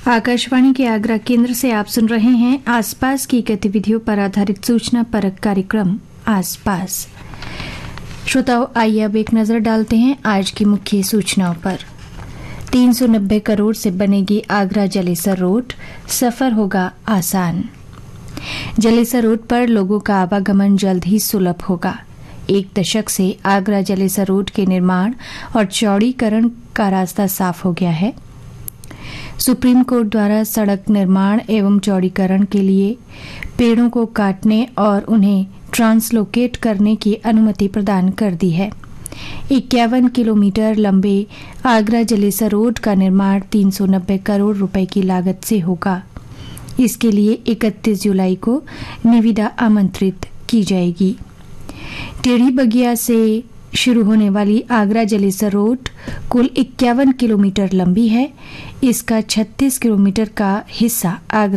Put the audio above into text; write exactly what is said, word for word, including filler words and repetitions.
आकाशवाणी के आगरा केंद्र से आप सुन रहे हैं आसपास की गतिविधियों पर आधारित सूचना परक कार्यक्रम आसपास। श्रोताओं, आइए अब एक नजर डालते हैं आज की मुख्य सूचनाओं पर। तीन सौ नब्बे करोड़ से बनेगी आगरा जलेसर रोड, सफर होगा आसान। जलेसर रोड पर लोगों का आवागमन जल्द ही सुलभ होगा। एक दशक से आगरा जलेसर रोड के निर्माण और चौड़ीकरण का रास्ता साफ हो गया है। सुप्रीम कोर्ट द्वारा सड़क निर्माण एवं चौड़ीकरण के लिए पेड़ों को काटने और उन्हें ट्रांसलोकेट करने की अनुमति प्रदान कर दी है। इक्यावन किलोमीटर लंबे आगरा जलेसर रोड का निर्माण तीन सौ नब्बे करोड़ रुपए की लागत से होगा। इसके लिए इकतीस जुलाई को निविदा आमंत्रित की जाएगी। टेढ़ी बगिया से शुरू होने वाली आगरा जलेसर रोड कुल इक्यावन किलोमीटर लंबी है। इसका छत्तीस किलोमीटर का हिस्सा आगरा